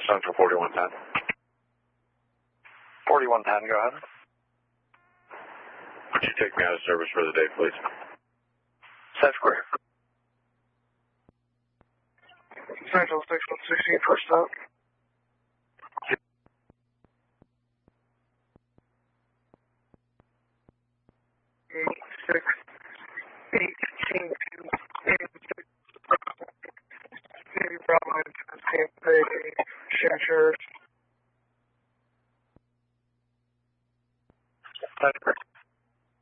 Central 4110. 4110, go ahead. Would you take me out of service for the day, please? Set square. Central 6168, first stop. 86, 18, Bravo, share. That's correct.